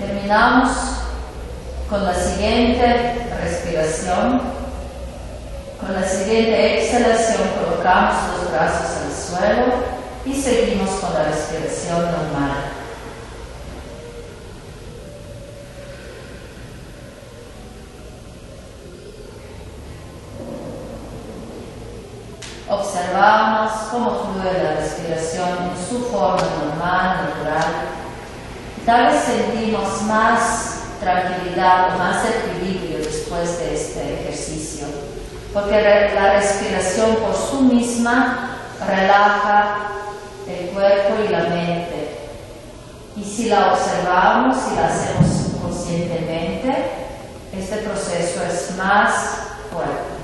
Terminamos con la siguiente respiración. Con la siguiente exhalación colocamos los brazos al suelo y seguimos con la respiración normal. Observamos cómo fluye la respiración en su forma normal, natural. Tal vez sentimos más tranquilidad o más equilibrio después de este ejercicio, porque la respiración por sí misma relaja el cuerpo y la mente. Y si la observamos y la hacemos conscientemente, este proceso es más fuerte.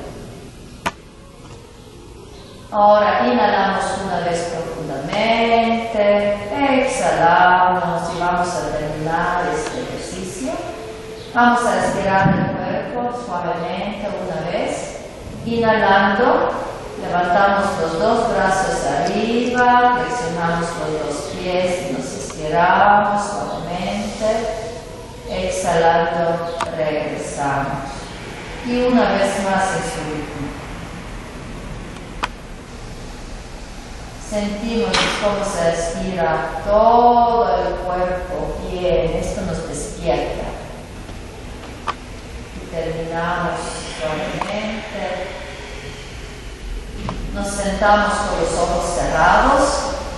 Ahora inhalamos una vez profundamente, exhalamos y vamos a terminar este ejercicio. Vamos a estirar el cuerpo suavemente una vez. Inhalando, levantamos los dos brazos arriba, flexionamos los dos pies y nos estiramos suavemente. Exhalando, regresamos. Y una vez más en su ritmo. Sentimos cómo se estira todo el cuerpo bien, esto nos despierta. Y terminamos suavemente. Nos sentamos con los ojos cerrados.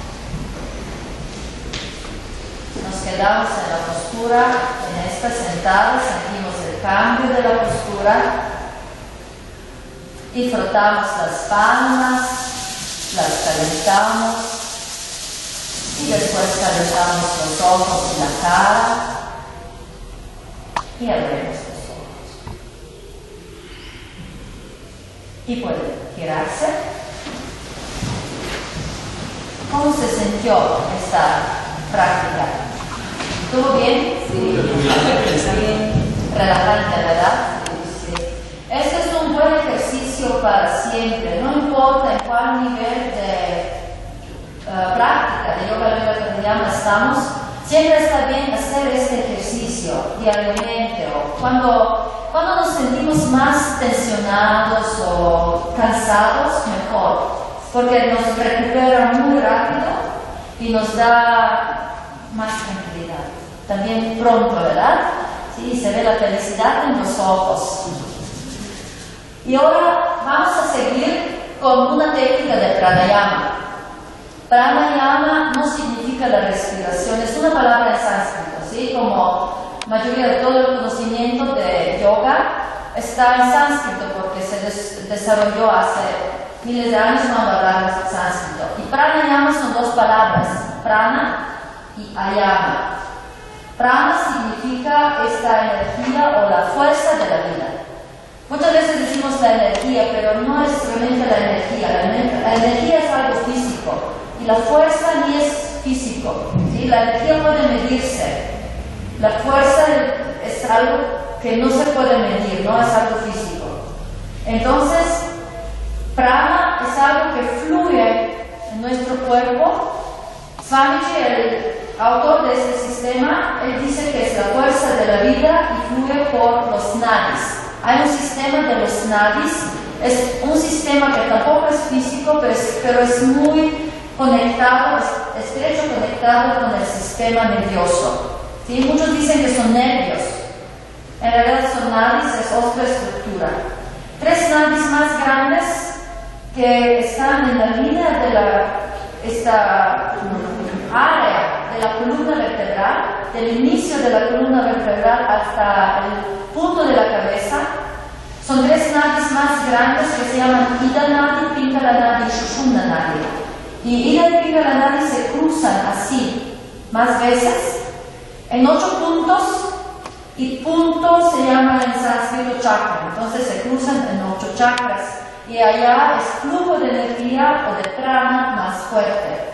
Nos quedamos en la postura, en esta sentada, sentimos el cambio de la postura. Y frotamos las palmas. Las calentamos y después calentamos los ojos y la cara y abrimos los ojos. Y puede girarse. ¿Cómo se sintió esta práctica? ¿Estuvo bien? Sí. Relajante, ¿verdad? Este es un buen ejercicio para siempre, no importa en cuál nivel de práctica de yoga Ayurveda pranayama estamos, siempre está bien hacer este ejercicio diariamente o cuando nos sentimos más tensionados o cansados, mejor, porque nos recupera muy rápido y nos da más tranquilidad. También pronto, ¿verdad? Sí, se ve la felicidad en los ojos. Y ahora vamos a seguir con una técnica de pranayama. Pranayama no significa la respiración, es una palabra en sánscrito, ¿sí? Como mayoría de todo el conocimiento de yoga está en sánscrito porque se desarrolló hace miles de años cuando hablamos sánscrito. Y pranayama son dos palabras, prana y ayama. Prana significa esta energía o la fuerza de la vida. Muchas veces decimos la energía, pero no es realmente la energía. La energía es algo físico y la fuerza ni es físico, ¿sí? La energía puede medirse. La fuerza es algo que no se puede medir, no es algo físico. Entonces, prana es algo que fluye en nuestro cuerpo. Swamiji, el autor de este sistema, él dice que es la fuerza de la vida y fluye por los nadis. Hay un sistema de los nadis, es un sistema que tampoco es físico, pero es muy conectado, estrecho conectado con el sistema nervioso. ¿Sí? Muchos dicen que son nervios, en realidad son nadis, es otra estructura. 3 nadis más grandes que están en la línea de esta área de la columna vertebral, del inicio de la columna vertebral hasta el punto de la cabeza. Son 3 nadis más grandes que se llaman Ida Nadi, Pingala Nadi y Shushumna Nadi. Y Ida y Pingala Nadi se cruzan así más veces en 8 puntos, y punto se llama en sánscrito chakra. Entonces se cruzan en 8 chakras y allá es flujo de energía o de prana más fuerte.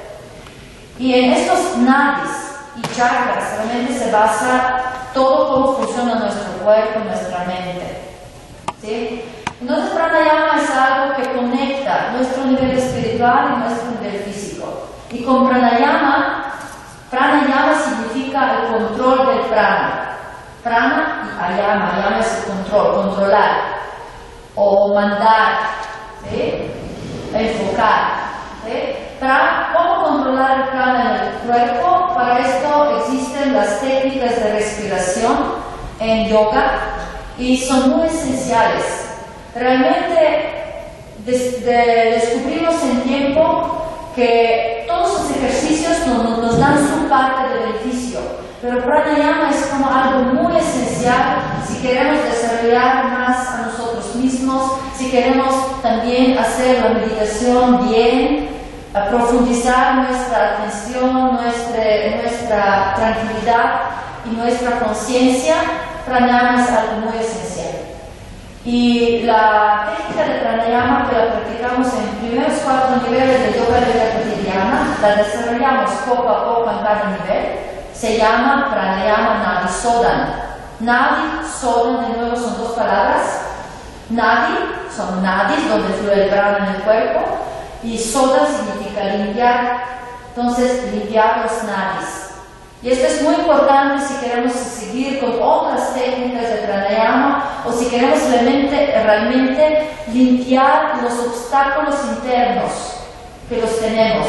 Y en estos nadis y chakras realmente se basa todo cómo funciona nuestro cuerpo, nuestra mente. ¿Sí? Entonces pranayama es algo que conecta nuestro nivel espiritual y nuestro nivel físico. Y con pranayama significa el control del prana. Prana y ayama. Ayama es el control, controlar o mandar, ¿sí? Enfocar. ¿Sí? ¿Cómo controlar el prana en el cuerpo? Para esto existen las técnicas de respiración en yoga y son muy esenciales. Realmente descubrimos en tiempo que todos los ejercicios nos dan su parte de beneficio, pero pranayama es como algo muy esencial si queremos desarrollar más a nosotros mismos, si queremos también hacer la meditación bien, profundizar nuestra atención, nuestra tranquilidad y nuestra conciencia. Pranayama es algo muy esencial. Y la técnica de pranayama que la practicamos en primeros 4 niveles de yoga de vida cotidiana, la desarrollamos poco a poco en cada nivel, se llama pranayama nadi sodan. Nadi, sodan, de nuevo son 2 palabras. Nadi, son nadis, donde fluye el prana en el cuerpo, y soda significa limpiar, entonces limpiar los nadis. Y esto es muy importante si queremos seguir con otras técnicas de pranayama o si queremos realmente limpiar los obstáculos internos que los tenemos,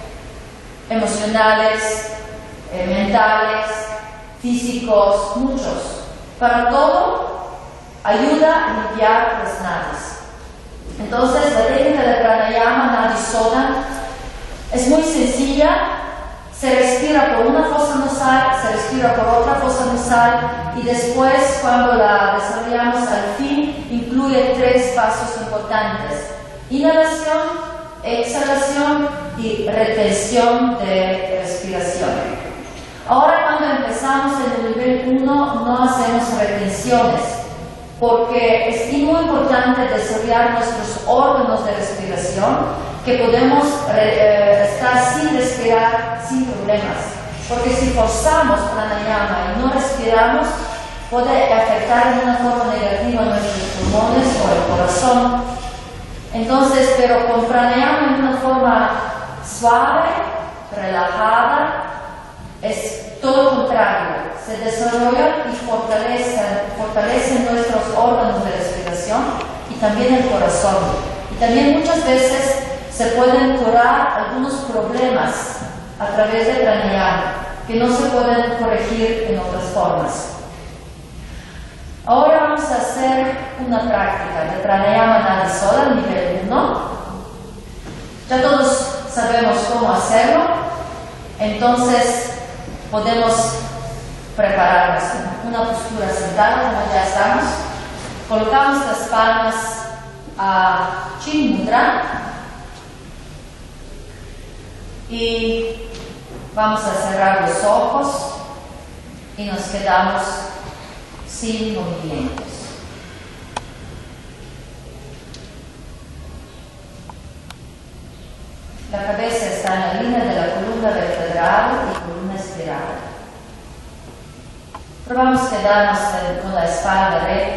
emocionales, mentales, físicos, muchos. Para todo, ayuda a limpiar los nadis. Entonces, la técnica de pranayama nadi soda es muy sencilla. Se respira por una fosa nasal, se respira por otra fosa nasal y después, cuando la desarrollamos al fin, incluye 3 pasos importantes: inhalación, exhalación y retención de respiración. Ahora, cuando empezamos en el nivel 1, no hacemos retenciones, porque es muy importante desarrollar nuestros órganos de respiración, que podemos estar sin respirar sin problemas. Porque si forzamos pranayama y no respiramos, puede afectar de una forma negativa nuestros pulmones o el corazón. Entonces, pero con pranayama en una forma suave, relajada, es todo lo contrario. Se desarrollan y fortalecen nuestros órganos de respiración y también el corazón. Y también muchas veces se pueden curar algunos problemas a través de pranayama que no se pueden corregir en otras formas. Ahora vamos a hacer una práctica de pranayama nadi soda, nivel 1. Ya todos sabemos cómo hacerlo, entonces podemos prepararnos en una postura sentada, como ya estamos. Colocamos las palmas a Chin Mudra y vamos a cerrar los ojos y nos quedamos sin movimientos. La cabeza está en la línea de la columna vertebral y columna espiral. Pero vamos a quedarnos con la espalda recta.